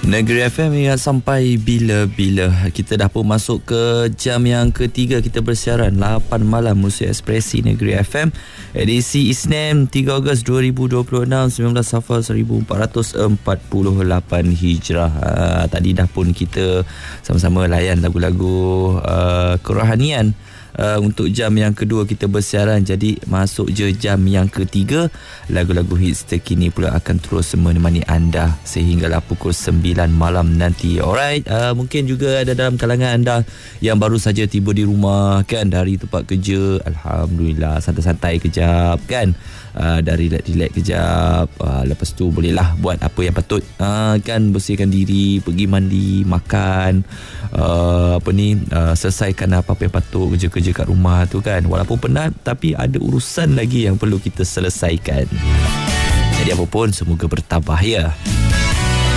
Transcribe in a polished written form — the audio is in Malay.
Negeri FM ingat sampai bila-bila. Kita dah pun masuk ke jam yang ketiga kita bersiaran 8 malam Musim Ekspresi Negeri FM. Edisi Isnin 3 Ogos 2026, 19 Safar 1448 Hijrah. Tadi dah pun kita sama-sama layan lagu-lagu kerohanian. Untuk jam yang kedua kita bersiaran. Jadi masuk je jam yang ketiga, lagu-lagu hits terkini pula akan terus menemani anda sehinggalah pukul 9 malam nanti. Alright, mungkin juga ada dalam kalangan anda yang baru saja tiba di rumah kan, dari tempat kerja. Alhamdulillah, santai-santai kejap kan, dah relax kejap, lepas tu bolehlah buat apa yang patut, kan, bersihkan diri, pergi mandi, makan, selesaikan apa-apa yang patut, kerja-kerja kat rumah tu kan. Walaupun penat, tapi ada urusan lagi yang perlu kita selesaikan. Jadi apa pun, semoga bertabah ya.